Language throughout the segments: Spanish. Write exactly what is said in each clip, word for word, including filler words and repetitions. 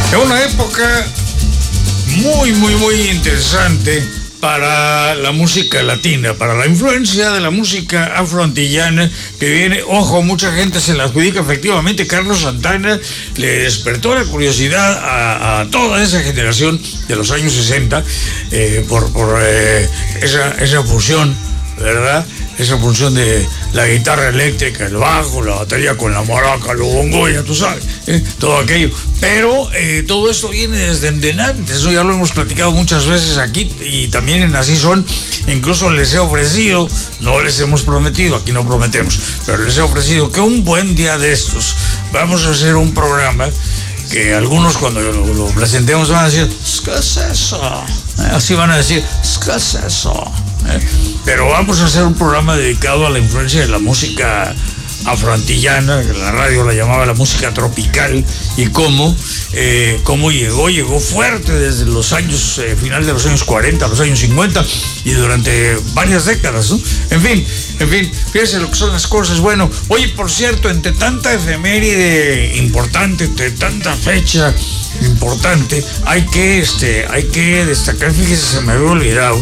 Es una época muy, muy, muy interesante para la música latina, para la influencia de la música afroantillana que viene. Ojo, mucha gente se la adjudica. Efectivamente, Carlos Santana le despertó la curiosidad a, a toda esa generación de los años sesenta eh, por, por eh, esa, esa fusión, ¿verdad? Esa función de la guitarra eléctrica, el bajo, la batería con la maraca, los bongos, ya tú sabes, ¿eh? Todo aquello. Pero eh, todo esto viene desde antes, eso ya lo hemos platicado muchas veces aquí y también en Así Son. Incluso les he ofrecido, no les hemos prometido, aquí no prometemos, pero les he ofrecido que un buen día de estos vamos a hacer un programa que algunos cuando lo, lo presentemos van a decir, ¿qué es eso? ¿Eh? Así van a decir, ¿qué es eso? ¿Eh? Pero vamos a hacer un programa dedicado a la influencia de la música afroantillana, que la radio la llamaba la música tropical, y cómo, eh, cómo llegó, llegó fuerte desde los años, eh, final de los años cuarenta, los años cincuenta, y durante varias décadas, ¿no? En fin, en fin, fíjense lo que son las cosas. Bueno, oye, por cierto, entre tanta efeméride importante, entre tanta fecha importante, hay que, este, hay que destacar, fíjese, se me había olvidado,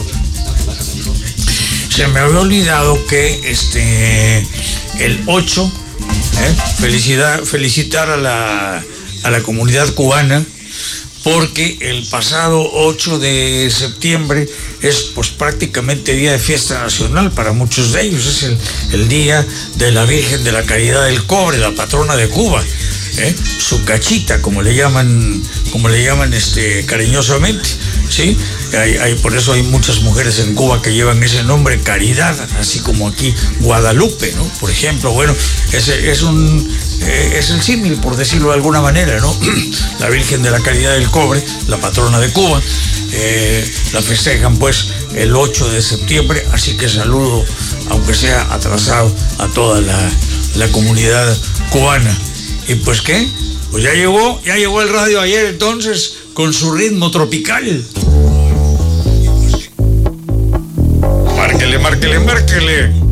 se me había olvidado que este el ocho, ¿eh? Felicidad, felicitar a la, a la comunidad cubana, porque el pasado ocho de septiembre es pues prácticamente día de fiesta nacional para muchos de ellos. Es el, el día de la Virgen de la Caridad del Cobre, la patrona de Cuba, ¿eh? Su cachita, como le llaman, como le llaman este, cariñosamente, ¿sí? Hay, hay, por eso hay muchas mujeres en Cuba que llevan ese nombre, Caridad, así como aquí Guadalupe, ¿no? Por ejemplo, bueno, es, es un eh, es el símil, por decirlo de alguna manera, ¿no? La Virgen de la Caridad del Cobre, la patrona de Cuba, eh, la festejan pues el ocho de septiembre, así que saludo, aunque sea atrasado, a toda la, la comunidad cubana. ¿Y pues qué? Pues ya llegó, ya llegó el radio ayer entonces, con su ritmo tropical. Márquele, márquele, márquele.